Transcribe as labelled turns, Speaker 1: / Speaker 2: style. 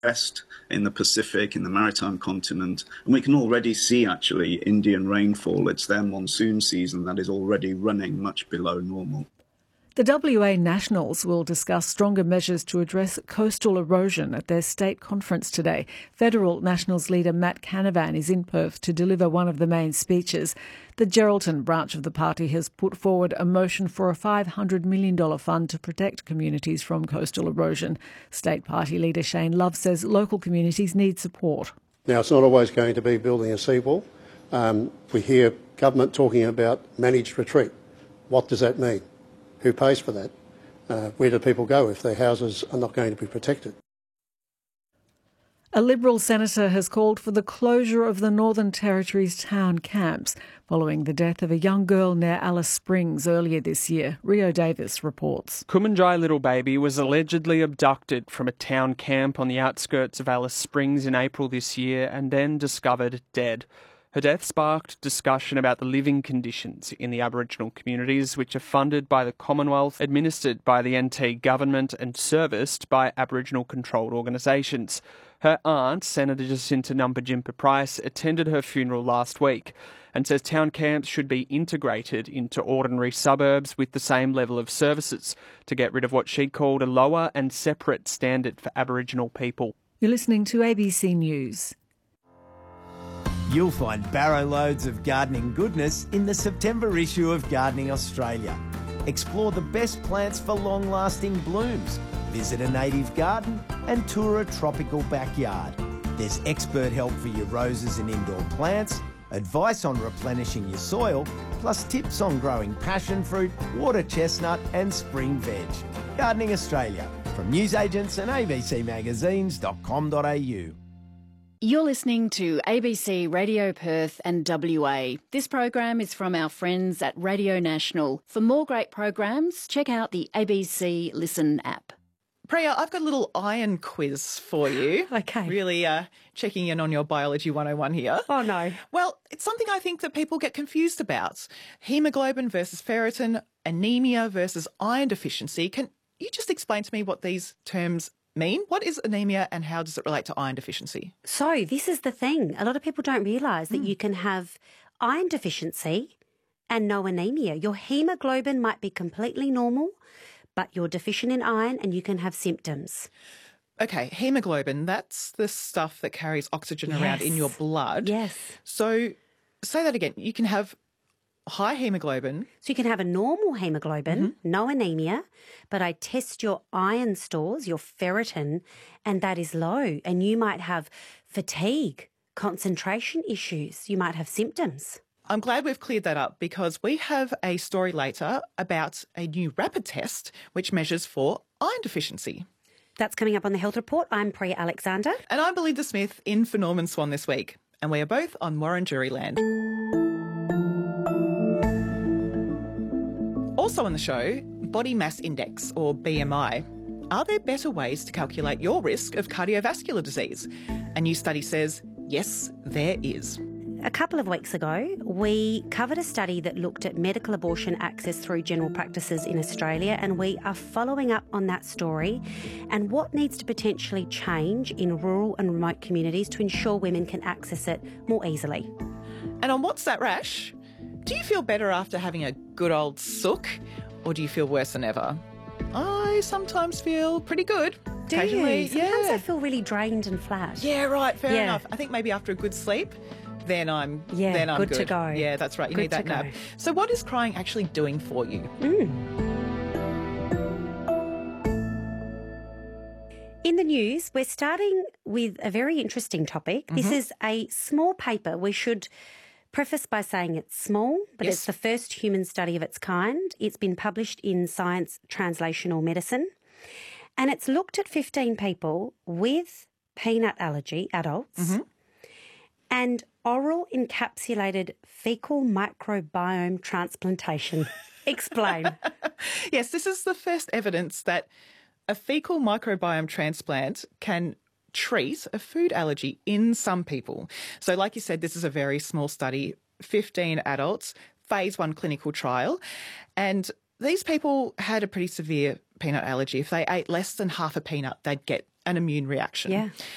Speaker 1: west, in the Pacific, in the maritime continent. And we can already see, actually, Indian rainfall. It's their monsoon season that is already running much below normal.
Speaker 2: The WA Nationals will discuss stronger measures to address coastal erosion at their state conference today. Federal Nationals leader Matt Canavan is in Perth to deliver one of the main speeches. The Geraldton branch of the party has put forward a motion for a $500 million fund to protect communities from coastal erosion. State Party leader Shane Love says local communities need support.
Speaker 3: Now, it's not always going to be building a seawall. We hear government talking about managed retreat. What does that mean? Who pays for that? Where do people go if their houses are not going to be protected?
Speaker 2: A Liberal senator has called for the closure of the Northern Territory's town camps following the death of a young girl near Alice Springs earlier this year. Rio Davis reports.
Speaker 4: Kumanjai Little Baby was allegedly abducted from a town camp on the outskirts of Alice Springs in April this year and then discovered dead. Her death sparked discussion about the living conditions in the Aboriginal communities, which are funded by the Commonwealth, administered by the NT government and serviced by Aboriginal-controlled organisations. Her aunt, Senator Jacinta Numpajimpa Price, attended her funeral last week and says town camps should be integrated into ordinary suburbs with the same level of services to get rid of what she called a lower and separate standard for Aboriginal people.
Speaker 2: You're listening to ABC News.
Speaker 5: You'll find barrow loads of gardening goodness in the September issue of Gardening Australia. Explore the best plants for long-lasting blooms, visit a native garden and tour a tropical backyard. There's expert help for your roses and indoor plants, advice on replenishing your soil, plus tips on growing passion fruit, water chestnut and spring veg. Gardening Australia, from newsagents and abcmagazines.com.au.
Speaker 6: You're listening to ABC Radio Perth and WA. This program is from our friends at Radio National. For more great programs, check out the ABC Listen app.
Speaker 7: Priya, I've got a little iron quiz for you.
Speaker 8: Okay.
Speaker 7: Really checking in on your Biology 101 here.
Speaker 8: Oh, no.
Speaker 7: Well, it's something I think that people get confused about. Hemoglobin versus ferritin, anemia versus iron deficiency. Can you just explain to me what these terms mean? What is anemia and how does it relate to iron deficiency?
Speaker 8: So this is the thing. A lot of people don't realise that you can have iron deficiency and no anemia. Your hemoglobin might be completely normal, but you're deficient in iron and you can have symptoms.
Speaker 7: Okay, hemoglobin, that's the stuff that carries oxygen around in your blood.
Speaker 8: Yes.
Speaker 7: So say that again. You can have high hemoglobin.
Speaker 8: So you can have a normal hemoglobin, no anemia, but I test your iron stores, your ferritin, and that is low. And you might have fatigue, concentration issues. You might have symptoms.
Speaker 7: I'm glad we've cleared that up because we have a story later about a new rapid test which measures for iron deficiency.
Speaker 8: That's coming up on the Health Report. I'm Priya Alexander.
Speaker 7: And I'm Belinda Smith in for Norman Swan this week. And we are both on Warren-Jury land. Also on the show, body mass index, or BMI. Are there better ways to calculate your risk of cardiovascular disease? A new study says, yes, there is.
Speaker 8: A couple of weeks ago, we covered a study that looked at medical abortion access through general practices in Australia, and we are following up on that story and what needs to potentially change in rural and remote communities to ensure women can access it more easily.
Speaker 7: And on What's That Rash? Do you feel better after having a good old sook, or do you feel worse than ever? I sometimes feel pretty good.
Speaker 8: Do you? Sometimes I feel really drained and flat.
Speaker 7: Yeah, right, fair enough. I think maybe after a good sleep, then I'm good
Speaker 8: to go.
Speaker 7: Yeah, that's right. You need that nap. So what is crying actually doing for you?
Speaker 8: In the news, we're starting with a very interesting topic. This is a small paper. We should preface by saying it's small, but it's the first human study of its kind. It's been published in Science Translational Medicine, and it's looked at 15 people with peanut allergy, adults, and oral encapsulated fecal microbiome transplantation. Explain.
Speaker 7: Yes, this is the first evidence that a fecal microbiome transplant can treat a food allergy in some people. So like you said, this is a very small study, 15 adults, phase 1 clinical trial. And these people had a pretty severe peanut allergy. If they ate less than half a peanut, they'd get an immune reaction.
Speaker 8: Yeah.